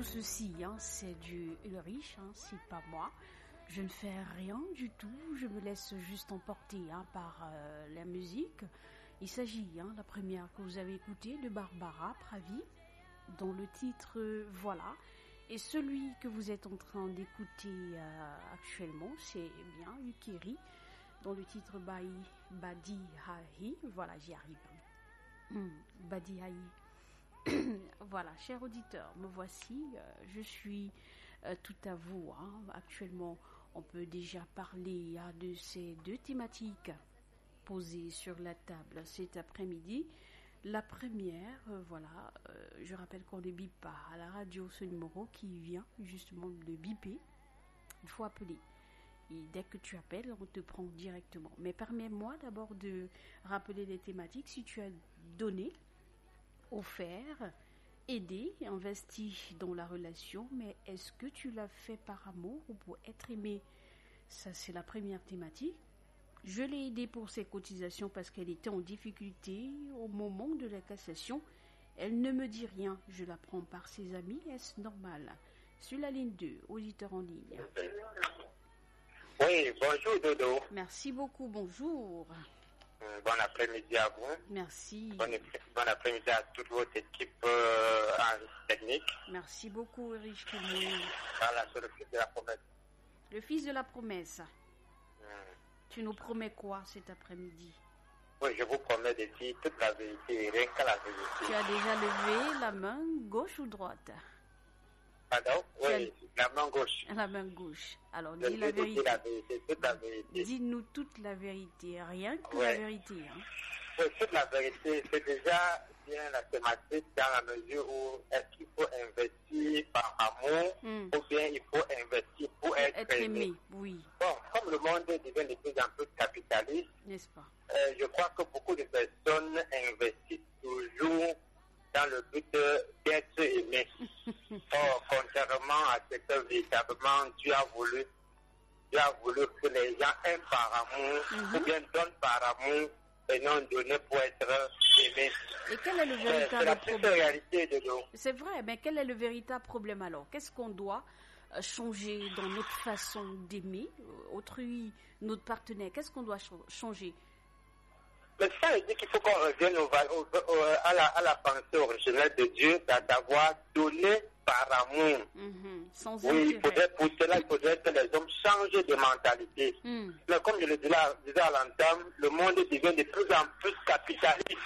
ceci, c'est du Ulrich, c'est pas moi. Je ne fais rien du tout, je me laisse juste emporter par la musique. Il s'agit, la première que vous avez écoutée, de Barbara Pravi, dont le titre Voilà. Et celui que vous êtes en train d'écouter actuellement, c'est bien Ukeri, dont le titre Badi Hahi. Voilà, j'y arrive. Badi Hahi. Voilà, chers auditeurs, me voici. Je suis tout à vous. Actuellement, on peut déjà parler de ces deux thématiques posées sur la table cet après-midi. La première, je rappelle qu'on ne bip pas à la radio ce numéro qui vient justement de biper. Il faut appeler. Et dès que tu appelles, on te prend directement. Mais permets-moi d'abord de rappeler les thématiques. Si tu as donné, offert, aidé, investi dans la relation, mais est-ce que tu l'as fait par amour ou pour être aimé? Ça, c'est la première thématique. Je l'ai aidée pour ses cotisations parce qu'elle était en difficulté au moment de la cassation. Elle ne me dit rien. Je la prends par ses amis. Est-ce normal? Sur la ligne 2, auditeur en ligne. Oui, bonjour Dodo. Merci beaucoup, bonjour. Bon après-midi à vous. Merci. Bon après-midi à toute votre équipe en technique. Merci beaucoup, Erich. Voilà, sur le fils de la promesse. Le fils de la promesse. Tu nous promets quoi cet après-midi? Oui, je vous promets de dire toute la vérité et rien que la vérité. Tu as déjà levé la main gauche ou droite? Pardon? Oui, la main gauche. La main gauche. Alors, dis la vérité. Toute la vérité. Dis-nous toute la vérité, rien que la vérité. Oui, toute la vérité, c'est déjà bien la thématique dans la mesure où est-ce qu'il faut investir par amour ou bien il faut investir pour être aimé. Oui. Bon, comme le monde devient de plus en plus capitaliste, n'est-ce pas? Je crois que beaucoup de personnes investissent toujours dans le but d'être aimé. Or, contrairement à ce que véritablement Dieu a voulu que les gens aiment par amour ou bien donnent par amour et non donner pour être aimé. Et quel est le véritable c'est la problème? réalité de nous. C'est vrai, mais quel est le véritable problème alors? Qu'est-ce qu'on doit changer dans notre façon d'aimer autrui, notre partenaire? Qu'est-ce qu'on doit changer? Mais ça veut dire qu'il faut qu'on revienne à la pensée originelle de Dieu, d'avoir donné par amour. Sans oui, pour cela, il faudrait que les hommes changent de mentalité. Mais comme je le disais à l'entame, le monde devient de plus en plus capitaliste.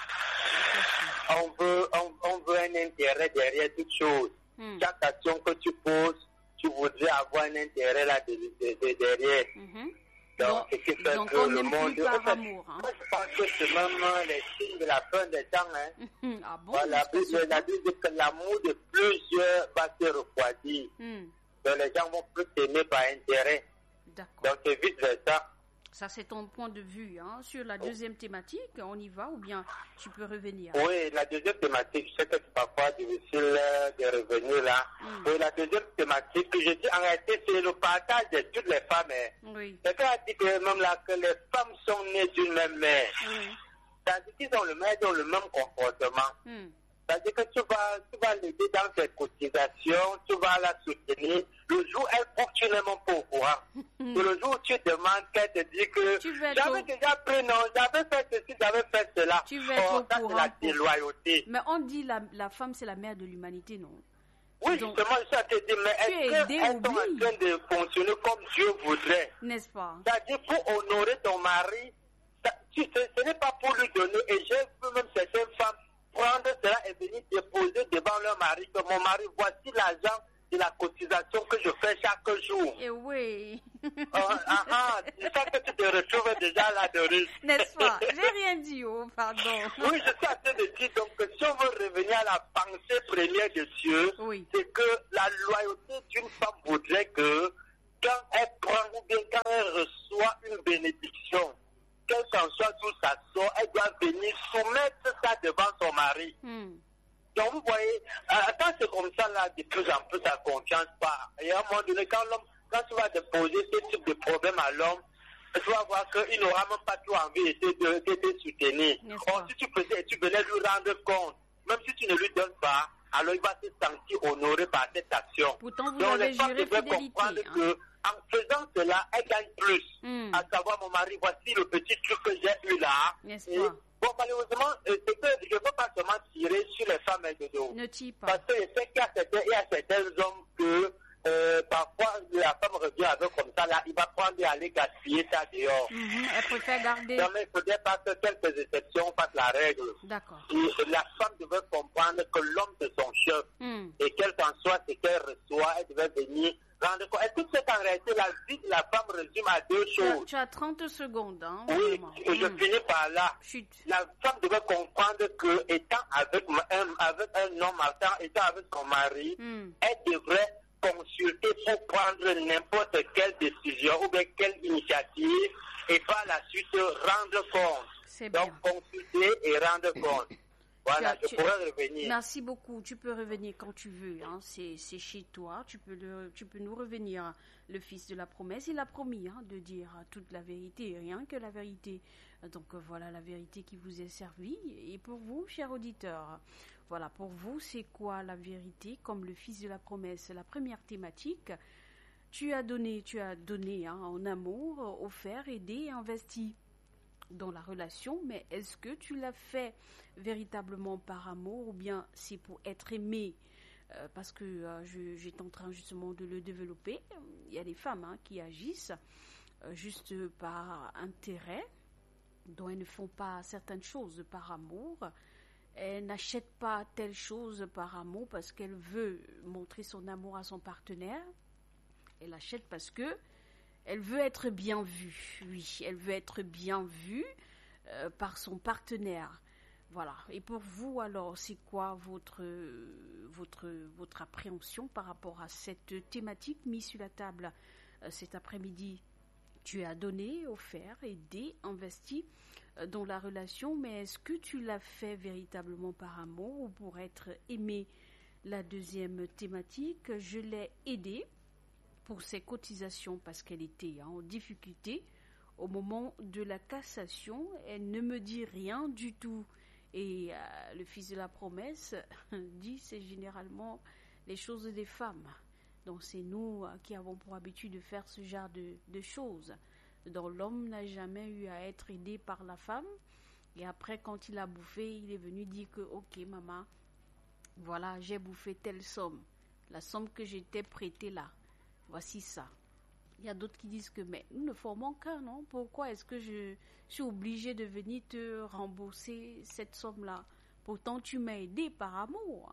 On veut un intérêt derrière toute chose. Chaque action que tu poses, tu voudrais avoir un intérêt là derrière. Donc, ce qui fait donc que on le monde... plus par amour. Moi, je pense que c'est même les signes de la fin des temps. Ah bon? Voilà, la Bible dit que l'amour de plusieurs va se refroidir. Donc, les gens vont plus s'aimer par intérêt. D'accord. Donc, c'est vite vers ça. Ça, c'est ton point de vue. Sur la deuxième thématique, on y va ou bien tu peux revenir? Oui, la deuxième thématique, je sais que c'est parfois difficile de revenir là. Oui, la deuxième thématique, je dis en réalité, c'est le partage de toutes les femmes. Oui. Quelqu'un a dit que même là, que les femmes sont nées d'une même mère. C'est-à-dire qu'ils ont le même comportement. C'est-à-dire que tu vas l'aider dans ses cotisations, tu vas la soutenir. Le jour où elle faut que tu n'es même pas au courant. Et le jour où tu demandes qu'elle te dit que j'avais déjà pris, non, j'avais fait ceci, j'avais fait cela. Tu veux être au ça, courant. C'est la déloyauté. Mais on dit la femme, c'est la mère de l'humanité, non? Oui, donc, justement, ça te dit, mais est-ce qu'elles sont en train de fonctionner comme Dieu voudrait? N'est-ce pas? C'est-à-dire, pour honorer ton mari, ce n'est pas pour lui donner. Et j'ai vu même certaines femmes prendre cela et venir déposer devant leur mari que mon mari, voici l'argent de la cotisation que je fais chaque jour. Et oui. C'est ça que tu te retrouves déjà là de risque. N'est-ce pas? J'ai rien dit, pardon. Oui, je suis en train de dire donc que si on veut revenir à la pensée première de Dieu, c'est que la loyauté d'une femme voudrait que quand elle prend ou bien quand elle reçoit une bénédiction, quel qu'en soit d'où ça sort, elle doit venir soumettre ça devant son mari. Donc vous voyez, quand c'est comme ça, là, de plus en plus, la confiance part. Et à un moment donné, quand tu vas te poser ce type de problème à l'homme, tu vas voir qu'il n'aura même pas tout envie de te soutenir. Or, si tu venais lui rendre compte, même si tu ne lui donnes pas, alors il va se sentir honoré par cette action. Pourtant, vous avez juré fidélité. Que, en faisant cela, elle gagne plus. À savoir, mon mari, voici le petit truc que j'ai eu là. N'est-ce pas? Bon, malheureusement, c'est que je ne peux pas seulement tirer sur les femmes et de dos. Ne tire pas. Parce que je sais qu'il y a certains hommes que parfois la femme revient avec comme ça, là, il va prendre et aller gaspiller ça dehors. Elle préfère garder. Non, mais il ne faudrait pas que quelques exceptions fassent la règle. D'accord. La femme devait comprendre que l'homme c'est son chef. Et quel qu'en soit ce qu'elle reçoit, elle devait venir rendre compte. Et tout ce qu'en réalité, la vie de la femme résume à deux choses. Tu as 30 secondes. Hein, oui, et je finis par là. Chut. La femme devait comprendre que, étant avec un homme, étant avec son mari, elle devrait consulter pour prendre n'importe quelle décision ou bien quelle initiative et par la suite rendre compte. Donc consulter et rendre compte. Voilà, je pourrais revenir. Merci beaucoup. Tu peux revenir quand tu veux. Hein. C'est chez toi. Tu peux nous revenir. Le fils de la promesse, il a promis de dire toute la vérité, rien que la vérité. Donc voilà la vérité qui vous est servie. Et pour vous, chers auditeurs, voilà, pour vous, c'est quoi la vérité comme le fils de la promesse? La première thématique, tu as donné en amour, offert, aidé, investi dans la relation, mais est-ce que tu l'as fait véritablement par amour ou bien c'est pour être aimé? Parce que j'étais en train justement de le développer. Il y a des femmes qui agissent juste par intérêt, dont elles ne font pas certaines choses par amour. Elle n'achète pas telle chose par amour parce qu'elle veut montrer son amour à son partenaire. Elle achète parce que elle veut être bien vue. Oui, elle veut être bien vue par son partenaire. Voilà. Et pour vous, alors, c'est quoi votre appréhension par rapport à cette thématique mise sur la table cet après-midi? Tu as donné, offert, aidé, investi dans la relation, mais est-ce que tu l'as fait véritablement par amour ou pour être aimé? La deuxième thématique, je l'ai aidé pour ses cotisations parce qu'elle était en difficulté. Au moment de la cassation, elle ne me dit rien du tout. Et le fils de la promesse dit c'est généralement les choses des femmes. Donc c'est nous qui avons pour habitude de faire ce genre de choses. Donc l'homme n'a jamais eu à être aidé par la femme. Et après quand il a bouffé, il est venu dire que ok maman, voilà j'ai bouffé telle somme. La somme que j'étais prêtée là, voici ça. Il y a d'autres qui disent que mais nous ne formons qu'un, non? Pourquoi est-ce que je suis obligée de venir te rembourser cette somme-là? Pourtant tu m'as aidé par amour.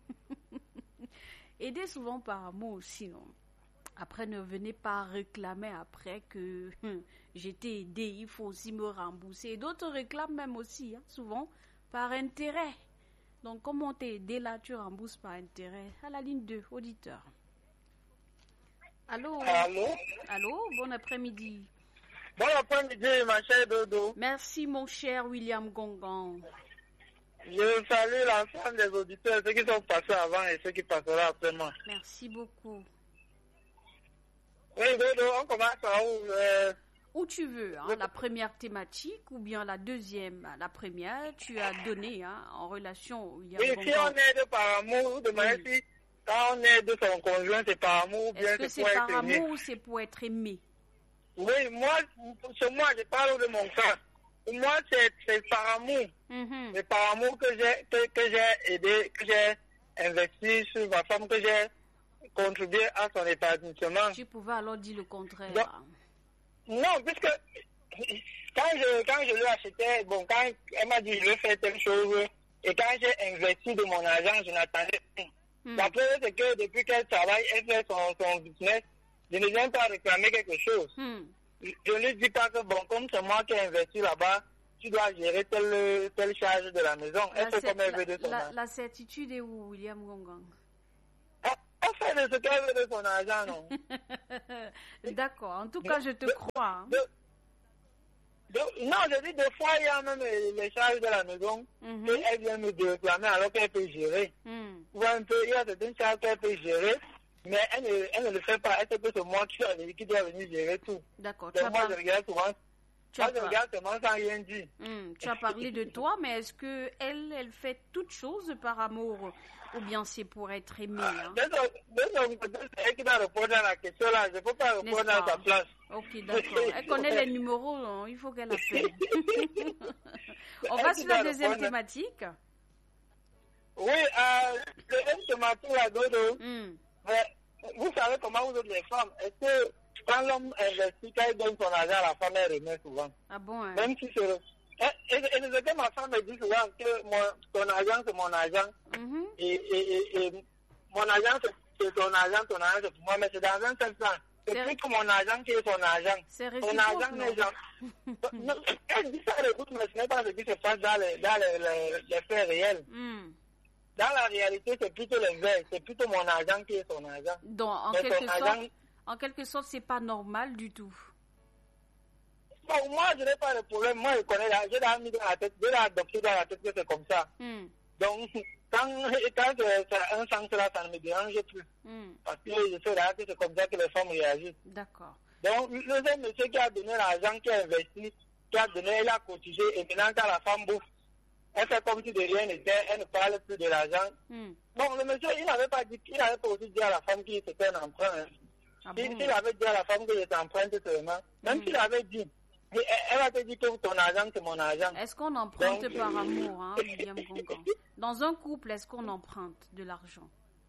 Aider souvent par amour aussi, non? Après, ne venez pas réclamer après que j'étais aidé, il faut aussi me rembourser. Et d'autres réclament même aussi, souvent, par intérêt. Donc, comme on t'a aidé là, tu rembourses par intérêt. À la ligne 2, auditeur. Allô? Allô, bon après-midi. Bon après-midi, ma chère Dodo. Merci, mon cher William Gongan. Je salue l'ensemble des auditeurs, ceux qui sont passés avant et ceux qui passeront après moi. Merci beaucoup. Oui, Dodo, on commence à où Où tu veux, la première thématique ou bien la deuxième. La première, tu as donné en relation. Oui, si on aide par amour, de manière si quand on aide son conjoint, c'est par amour ou bien c'est pour être aimé. Est-ce que c'est par amour ou c'est pour être aimé? Oui, chez moi, je parle de mon cas. Pour moi, c'est par amour. C'est par amour que j'ai aidé, que j'ai investi sur ma femme, que j'ai contribué à son épanouissement. Tu pouvais alors dire le contraire. Non, puisque quand je lui achetais, bon, quand elle m'a dit je vais faire telle chose, et quand j'ai investi de mon argent, je n'attendais rien. La preuve, c'est que depuis qu'elle travaille, elle fait son business, je ne viens pas réclamer quelque chose. Je ne lui dis pas que, bon, comme c'est moi qui ai investi là-bas, tu dois gérer telle charge de la maison. Elle fait comme elle veut de son argent. La certitude est où, William Gongang? Elle fait de ce qu'elle veut de son argent, non? D'accord, en tout cas, je te crois. Non, je dis, des fois, il y a même les charges de la maison et elle vient me réclamer alors qu'elle peut gérer. Il y a certaines charges qu'elle peut gérer, mais elle ne le fait pas. Elle sait que c'est moi qui dois venir gérer tout. D'accord. Donc moi, je regarde souvent Moi, je regarde seulement sans rien dire. Tu as parlé de toi, mais est-ce que elle fait toute chose par amour ou bien c'est pour être aimée C'est elle qui va répondre à la question là. Je ne peux pas répondre à sa place. Ok, d'accord. Elle connaît les numéros, non? Il faut qu'elle appelle. On va sur la deuxième thématique. Oui, deuxième thématique là, Dodo. Vous savez comment vous êtes les femmes. Est-ce que quand l'homme investit, quand il donne son argent à la femme, elle remet souvent. Ah bon, hein? Même si c'est... Et c'est que ma femme me dit souvent que ton argent, c'est mon argent. Et mon argent, c'est ton argent c'est pour moi. Mais c'est dans un seul sens. C'est plus que mon argent qui est son argent. C'est réciproque, ton argent n'est jamais... Elle dit ça, écoute, mais ce n'est pas ce qui se passe dans les faits réels. Dans la réalité, c'est plutôt l'inverse. C'est plutôt mon argent qui est son argent. Donc, en quelque sorte, c'est pas normal du tout. Bon, moi, je n'ai pas de problème. Moi, je connais, j'ai mis dans la tête, j'ai adopté dans la tête que c'est comme ça. Donc, quand c'est un sens là, ça ne me dérange plus. Parce que je sais là que c'est comme ça que les femmes réagissent. D'accord. Donc, le jeune monsieur qui a donné l'argent, qui a investi, qui a donné, il a cotisé, et maintenant, quand la femme bouffe, elle fait comme si de rien n'était, elle ne parle plus de l'argent. Bon, le monsieur, il n'avait pas aussi dit à la femme qu'il c'était un emprunt. Hein. Ah il avait dit à la femme qu'il était emprunté seulement. Même s'il avait dit, elle va te dire que ton argent, c'est mon argent. Est-ce qu'on emprunte par amour, hein, William Gongan? Dans un couple, est-ce qu'on emprunte de l'argent?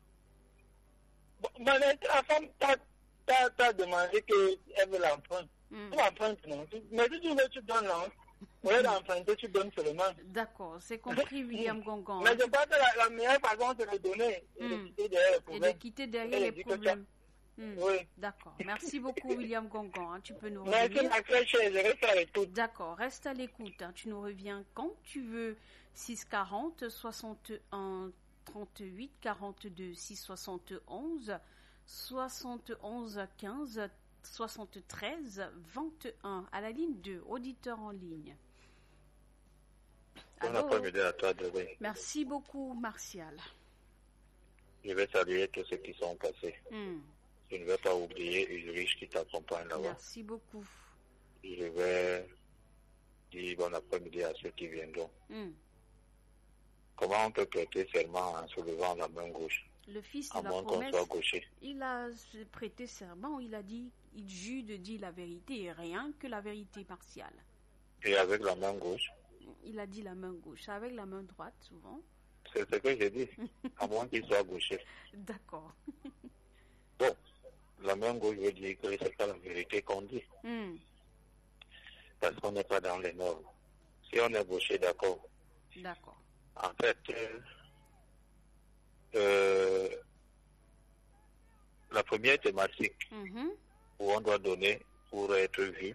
Bon, mais la femme t'a demandé qu'elle veut l'emprunter. Tu l'empruntes, non? Mais si tu veux, tu donnes, non? Au lieu d'emprunter, tu donnes seulement. D'accord, c'est compris, William Gongan. Mais je pense que la meilleure façon, c'est de donner et de quitter derrière les problèmes. Et de quitter derrière les problèmes. Oui. D'accord. Merci beaucoup, William Gongan. Hein. Tu peux nous revenir. Merci, ma très chère. Je reste à l'écoute. D'accord. Reste à l'écoute. Hein. Tu nous reviens quand tu veux. 640 61 38 42 671 71 15 73 21 à la ligne 2. Auditeur en ligne. Bon après-midi à toi, Debé. Merci beaucoup, Martial. Je vais saluer tous ceux qui sont passés. Je ne vais pas oublier Ulrich qui t'accompagne là-bas. Merci beaucoup. Je vais dire bon après-midi à ceux qui viendront. Comment on peut prêter serment en soulevant la main gauche? Le fils de la promesse, il a prêté serment, il a dit, il jure de dire la vérité et rien que la vérité partiale. Et avec la main gauche? Il a dit la main gauche, avec la main droite souvent. C'est ce que j'ai dit, à moins qu'il soit gaucher. D'accord. Bon, la main gauche veut dire que c'est pas la vérité qu'on dit. Parce qu'on n'est pas dans les normes. Si on est gaucher, d'accord. D'accord. En fait, la première thématique où on doit donner pour être vu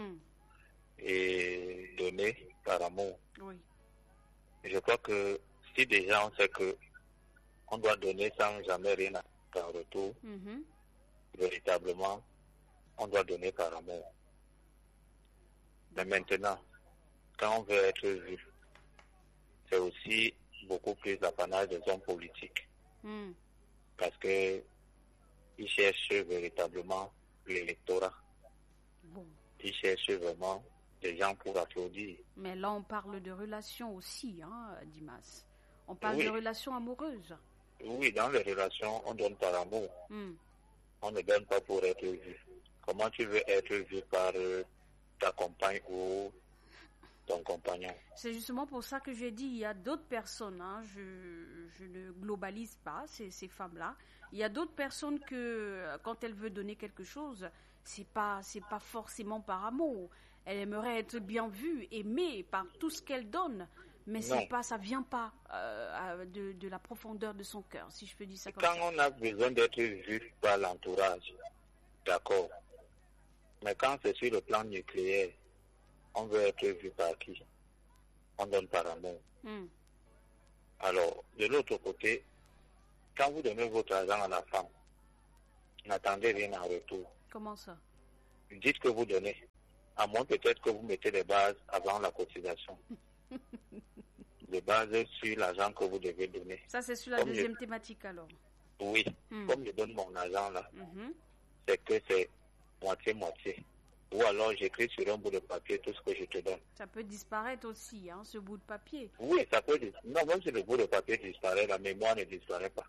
et donner par amour. Oui. Je crois que si déjà on sait que on doit donner sans jamais rien en retour, véritablement, on doit donner par amour. Mais maintenant, quand on veut être vu, c'est aussi beaucoup plus l'apanage des hommes politiques. Parce que ils cherchent véritablement l'électorat. Ils cherchent vraiment des gens pour applaudir. Mais là, on parle de relations aussi, hein, Dimas. On parle de relations amoureuses. Oui, dans les relations, on donne par amour. On ne donne pas pour être vu. Comment tu veux être vu par ta compagne ou ton compagnon? C'est justement pour ça que j'ai dit, il y a d'autres personnes, hein, je ne globalise pas ces femmes-là. Il y a d'autres personnes que, quand elles veulent donner quelque chose, c'est pas forcément par amour. Elle aimerait être bien vue, aimée par tout ce qu'elle donne. Mais ça vient pas de la profondeur de son cœur, si je peux dire ça comme ça. Quand on a besoin d'être vu par l'entourage, d'accord. Mais quand c'est sur le plan nucléaire, on veut être vu par qui? On donne par amour. Alors, de l'autre côté, quand vous donnez votre argent à la femme, n'attendez rien en retour. Comment ça? Dites que vous donnez. À moins peut-être que vous mettez les bases avant la cotisation. Les bases sur l'argent que vous devez donner. Ça, c'est sur la deuxième thématique alors? Oui. Comme je donne mon argent là, c'est que c'est moitié-moitié. ou alors j'écris sur un bout de papier tout ce que je te donne. Ça peut disparaître aussi, hein, ce bout de papier. Oui, ça peut disparaître. Non, même si le bout de papier disparaît, la mémoire ne disparaît pas.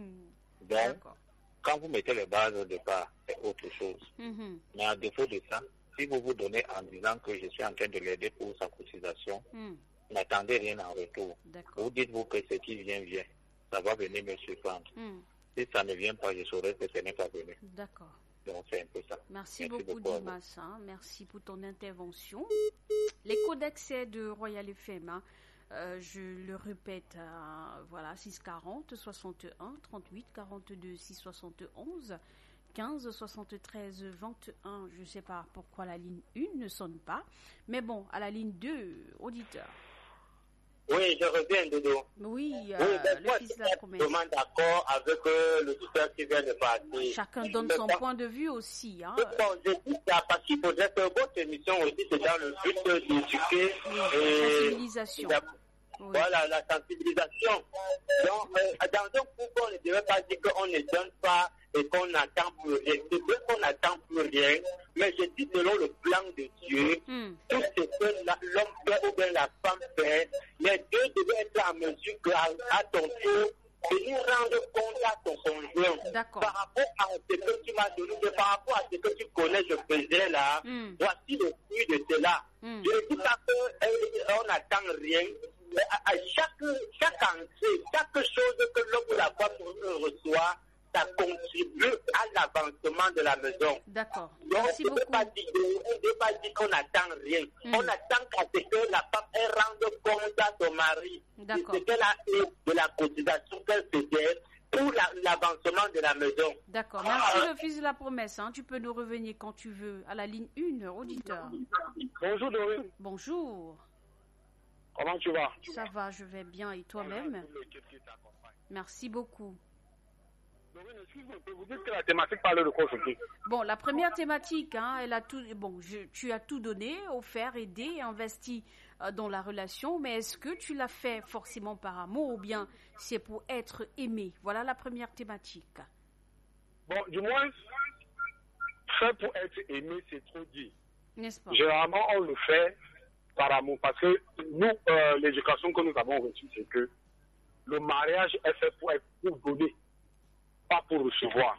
Donc, quand vous mettez les bases au départ, c'est autre chose. Mais à défaut de ça, si vous vous donnez en disant que je suis en train de l'aider pour sa cotisation, n'attendez rien en retour. Vous dites-vous que ce qui vient, vient. Ça va venir me surprendre. Si ça ne vient pas, je saurai que ce n'est pas venu. D'accord. Donc c'est un peu ça. Merci beaucoup Dimas. Merci pour ton intervention. L'écho d'accès de Royal FM, je le répète, voilà, 640 61 38 42 671 15 73 21. Je ne sais pas pourquoi la ligne 1 ne sonne pas, mais bon, à la ligne 2, auditeur. Oui, je reviens, Dodo. Oui, le fils de la promesse. Je suis vraiment d'accord avec l'auditeur qui vient de parler. Chacun donne son point de vue aussi. Hein. Bon, je dis ça parce qu'il faudrait que votre émission aussi, c'est dans le but d'éduquer. La sensibilisation. Voilà, la sensibilisation. Donc, dans un coup, on ne devrait pas dire qu'on ne donne pas et qu'on n'attend plus rien. C'est vrai qu'on n'attend plus rien, mais je dis selon le plan de Dieu, tout ce que l'homme fait ou bien la femme fait, les deux devaient être en mesure qu'à ton tour, venir rendre compte à ton conjoint. Par rapport à ce que tu m'as donné, par rapport à ce que tu connais, je faisais là, voici le fruit de cela. Je ne dis pas qu'on n'attend rien. À chaque entrée, chaque chose que l'homme ou la femme reçoit, ça contribue à l'avancement de la maison. D'accord. Donc, merci beaucoup. On ne peut pas dire qu'on n'attend rien. On attend qu'à ce que la femme rende compte à son mari de ce qu'elle a eu de la cotisation qu'elle faisait pour l'avancement de la maison. D'accord. Merci le fils de la promesse. Tu peux nous revenir quand tu veux à la ligne 1, auditeur. Bonjour Dorine. Bonjour. Comment tu vas? Ça va, je vais bien. Et toi-même? Merci beaucoup. Excuse-moi, vous dites que la thématique parle de quoi aujourd'hui? Bon, la première thématique, elle a tout. Bon, tu as tout donné, offert, aidé, investi dans la relation, mais est-ce que tu l'as fait forcément par amour ou bien c'est pour être aimé? Voilà la première thématique. Bon, du moins, fait pour être aimé, c'est trop dit. N'est-ce pas? Généralement, on le fait par amour, parce que nous, l'éducation que nous avons reçue, c'est que le mariage est fait pour donner, pas pour recevoir.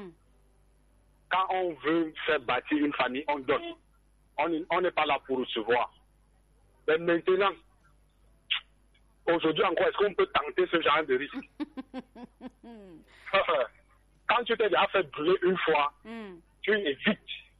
Quand on veut faire bâtir une famille, on donne. On n'est pas là pour recevoir. Mais maintenant, aujourd'hui encore, est-ce qu'on peut tenter ce genre de risque? Quand tu t'es déjà fait brûler une fois, tu évites.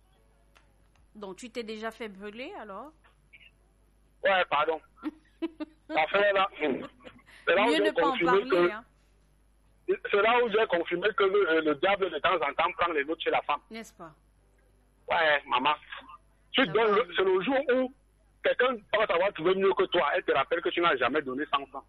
Donc tu t'es déjà fait brûler alors? Ouais, pardon. L'affaire là, c'est là où j'ai confirmé que... C'est là où j'ai confirmé que le diable de temps en temps prend les notes chez la femme. N'est-ce pas? Ouais, maman. C'est le jour où quelqu'un pense avoir trouvé mieux que toi, elle te rappelle que tu n'as jamais donné 100 francs.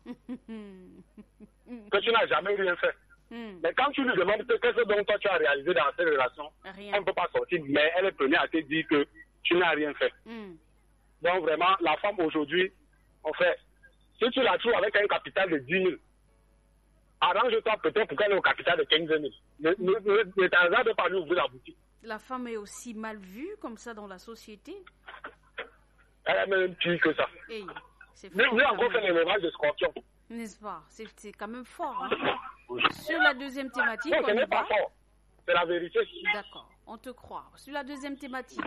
Que tu n'as jamais rien fait. Mais quand tu lui demandes qu'est-ce dont toi tu as réalisé dans cette relation, on ne peut pas sortir, mais elle est première à te dire que tu n'as rien fait. Donc vraiment, la femme aujourd'hui, en fait, si tu la trouves avec un capital de 10 000, arrange-toi peut-être pour qu'elle ait un capital de 15 000. Ne t'hasarde pas lui ouvrir la boutique. La femme est aussi mal vue comme ça dans la société? Elle est même pire que ça. Hey, lui encore fait l'élevage de scorpions. N'est-ce pas? C'est quand même fort. Hein? Sur la deuxième thématique, non, ce n'est pas fort. C'est la vérité. D'accord, on te croit. Sur la deuxième thématique.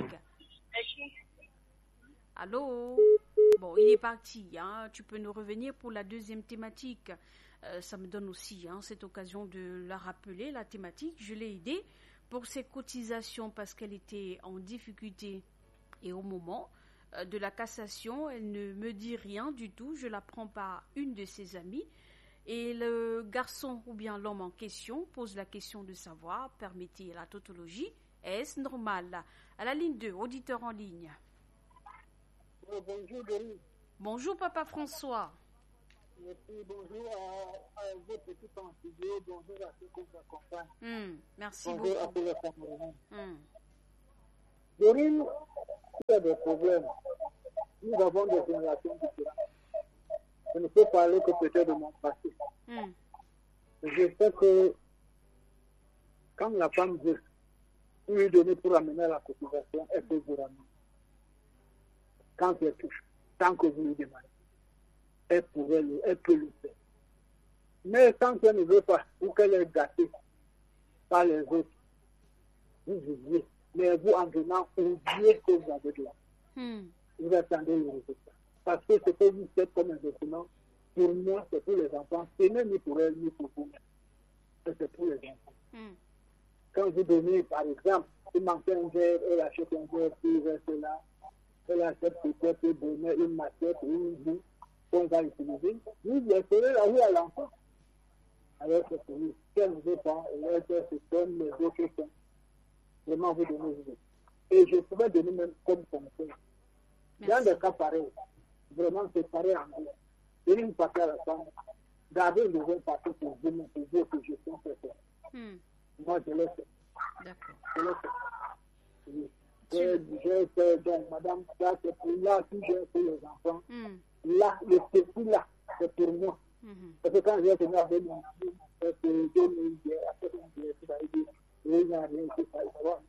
Allô? Bon, il est parti. Tu peux nous revenir pour la deuxième thématique. Ça me donne aussi cette occasion de la rappeler, la thématique. Je l'ai aidée pour ses cotisations parce qu'elle était en difficulté. Et au moment de la cassation, elle ne me dit rien du tout. Je la prends par une de ses amies. Et le garçon ou bien l'homme en question pose la question de savoir, permettez la tautologie, est-ce normal? À la ligne 2, auditeur en ligne. Bonjour, Denis. Bonjour, Papa François. Merci, bonjour à votre petit en studio, bonjour à ceux qui vous accompagnent. Merci bonjour beaucoup. À tous les Camerounais. Denis, il y a des problèmes. Nous avons des générations différentes. Je ne peux parler que peut-être de mon passé. Je sais que quand la femme veut, lui donner pour amener la cotisation, elle peut vous ramener. Quand elle touche, tant que vous lui demandez, elle peut le faire. Mais quand elle ne veut pas, ou qu'elle est gâtée par les autres, vous oubliez. Mais vous, en donnant, oubliez que vous avez de l'argent. Vous attendez le résultat. Parce que ce que vous faites comme investissement, pour moi, c'est pour les enfants. Ce n'est ni pour elle, ni pour vous-même. C'est pour les enfants. Quand vous donnez, par exemple, il manque un verre, elle achète un verre, puis reste là. Elle achète peut-être donner une maquette ou une boue qu'on va utiliser. Vous laisserez la vie à l'enfant. Alors que c'est lui. Si elle ne veut pas, elle fait ce comme les autres font. Vraiment, vous donnez vous. Et je pourrais donner même comme conseil. Dans des cas pareils, vraiment séparer en deux. Donner une partie à la femme, garder une deuxième partie pour vous, pour dire que je suis fait. Moi, je l'ai fait. D'accord. Je l'ai fait. Oui. J'ai fait, donc, madame, ça, c'est pour là, si j'ai pour les enfants. Là, le petit là, c'est pour moi. Parce que quand j'ai tenu avec mon fils, c'est 2010, après 2010, ça a dit, il n'y a rien qui va y avoir.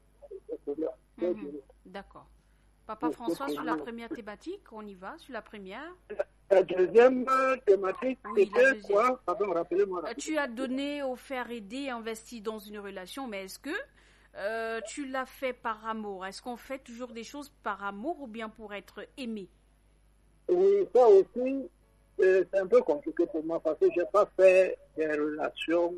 D'accord. Papa François, sur la première thématique, on y va, sur la première. La deuxième thématique, c'était quoi? Pardon, rappelez-moi. Tu as donné, offert, aidé, investi dans une relation, mais est-ce que tu l'as fait par amour? Est-ce qu'on fait toujours des choses par amour ou bien pour être aimé? Oui, ça aussi, c'est un peu compliqué pour moi parce que je n'ai pas fait des relations.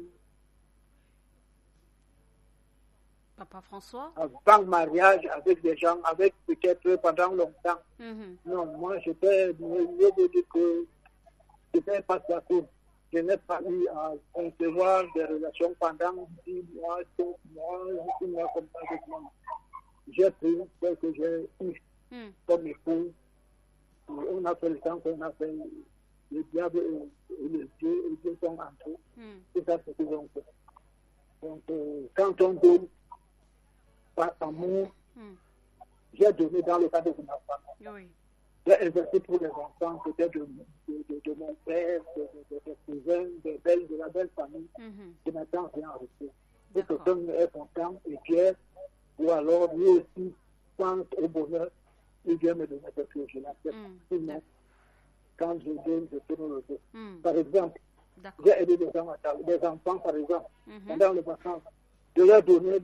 Papa François? Par mariage avec des gens, avec peut-être pendant longtemps. Non, moi, j'étais mieux de dire que c'était pas ça. Je n'ai pas eu à concevoir des relations pendant 10 mois, 5 mois, 6 mois comme ça avec moi. J'ai pris ce que j'ai eu comme époux. On a fait le temps qu'on a fait. Le diable et le Dieu sont entre eux. C'est ça ce qu'ils ont fait. Donc, quand on donne par amour, j'ai donné dans le cadre de ma famille. J'ai investi pour les enfants, peut-être de mon père, de cousins, de la belle famille, qui n'attend rien en retour. Si personne est content et fier, ou alors lui aussi pense au bonheur, il vient me donner quelque chose, je l'accepte. Sinon, quand je donne, je tourne le dos. Par exemple, j'ai aidé des enfants, par exemple, pendant les vacances, je leur donner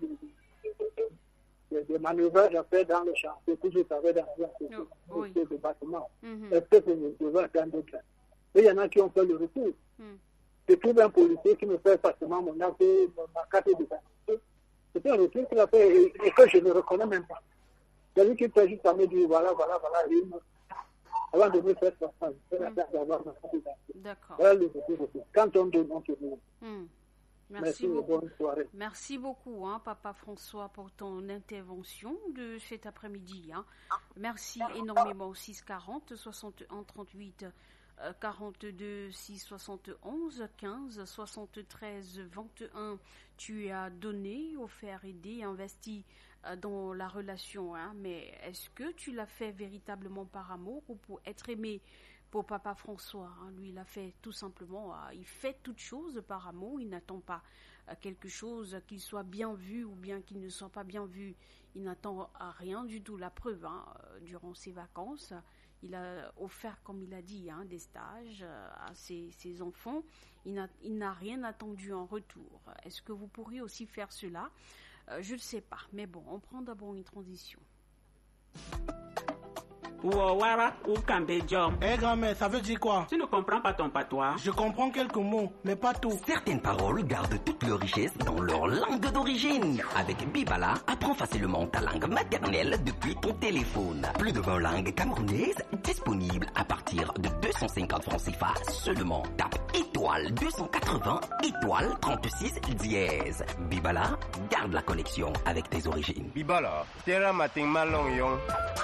des manœuvrages à faire dans le chantier, que je savais dans le bâtiment. Est-ce que je devais attendre d'autres? Et il y en a qui ont fait le retour. Je trouve un policier qui me fait facilement mon acte, ma carte d'identité. C'est un retour qu'il a fait et que je ne reconnais même pas. C'est lui qui fait juste à me dire voilà, avant de me faire ça, c'est la carte d'avoir ma carte d'identité. D'accord. Voilà le retour. Quand on donne, on se donne. Merci beaucoup. Bonne soirée. Merci beaucoup, Papa François, pour ton intervention de cet après-midi. Merci énormément. 640 61 38 42 6 71 15 73 21. Tu as donné, offert, aidé, investi dans la relation. Mais est-ce que tu l'as fait véritablement par amour ou pour être aimé? Pour Papa François, lui, il a fait tout simplement, il fait toute chose par amour, il n'attend pas quelque chose qu'il soit bien vu ou bien qu'il ne soit pas bien vu, il n'attend rien du tout. La preuve, durant ses vacances, il a offert, comme il a dit, des stages à ses enfants, il n'a rien attendu en retour. Est-ce que vous pourriez aussi faire cela? Je ne sais pas, mais bon, on prend d'abord une transition. Eh grand-mère, ça veut dire quoi? Tu ne comprends pas ton patois? Je comprends quelques mots, mais pas tout. Certaines paroles gardent toute leur richesse dans leur langue d'origine. Avec Bibala, apprends facilement ta langue maternelle depuis ton téléphone. Plus de 20 langues camerounaises disponibles à partir de 250 francs CFA seulement. Tape étoile 280 étoile 36 dièse. Bibala, garde la connexion avec tes origines. Bibala, terra mating malong yong.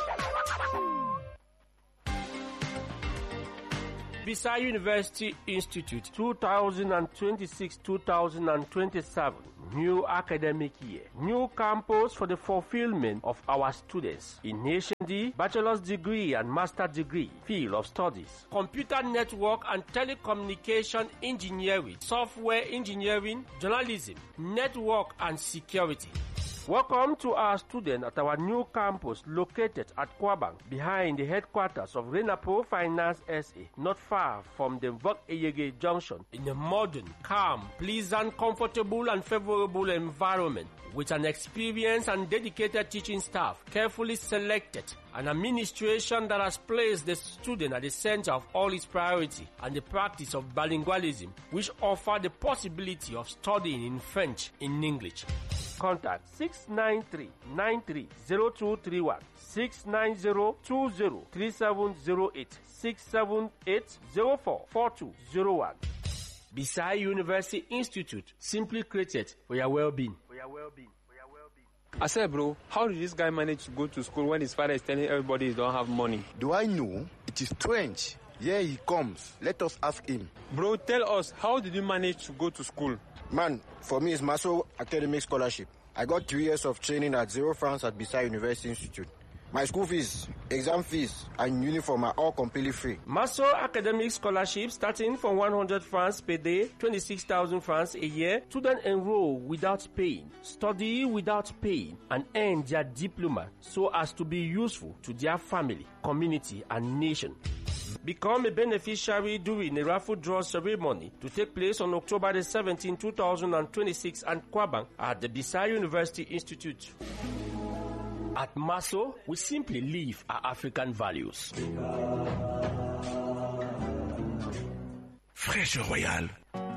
Bisai University Institute 2026-2027 new academic year. New campus for the fulfillment of our students in Nation D, bachelor's degree and master's degree, field of studies, computer network and telecommunication engineering, software engineering, journalism, network and security. Welcome to our students at our new campus located at Kwabang, behind the headquarters of Renapo Finance SA, not far from the Vok-Eyege Junction, in a modern, calm, pleasant, comfortable and favorable environment, with an experienced and dedicated teaching staff, carefully selected, an administration that has placed the student at the center of all its priority, and the practice of bilingualism, which offer the possibility of studying in French in English. Contact 693-930231, 690-20-3708, 678-04-4201. Bisai University Institute, simply created for your well-being. I said, bro, how did this guy manage to go to school when his father is telling everybody he don't have money? Do I know? It is strange. Here he comes. Let us ask him. Bro, tell us, how did you manage to go to school? Man, for me, it's Maso Academic Scholarship. I got 3 years of training at 0 francs at Bisai University Institute. My school fees, exam fees, and uniform are all completely free. Maso Academic Scholarship starting from 100 francs per day, 26,000 francs a year. Students enroll without paying, study without paying, and earn their diploma so as to be useful to their family, community, and nation. Become a beneficiary during a raffle draw ceremony to take place on October the 17th, 2026 at Kwabang at the Bisai University Institute. At Maso, we simply live our African values. Fraîche Royale.